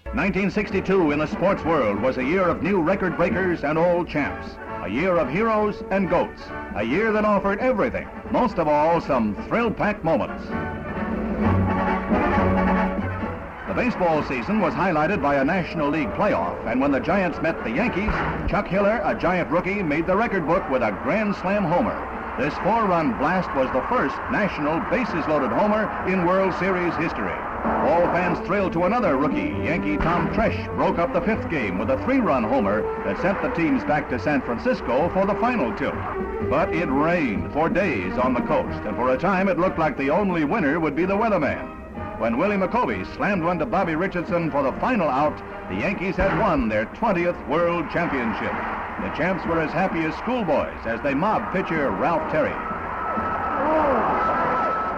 1962 in the sports world was a year of new record breakers and old champs. A year of heroes and goats. A year that offered everything. Most of all, some thrill-packed moments. The baseball season was highlighted by a National League playoff, and when the Giants met the Yankees, Chuck Hiller, a Giant rookie, made the record book with a grand slam homer. This 4-run blast was the first national bases-loaded homer in World Series history. All fans thrilled to another rookie. Yankee Tom Tresh broke up the 5th game with a 3-run homer that sent the teams back to San Francisco for the final tilt. But it rained for days on the coast, and for a time it looked like the only winner would be the weatherman. When Willie McCovey slammed one to Bobby Richardson for the final out, the Yankees had won their 20th World Championship. The champs were as happy as schoolboys as they mobbed pitcher Ralph Terry.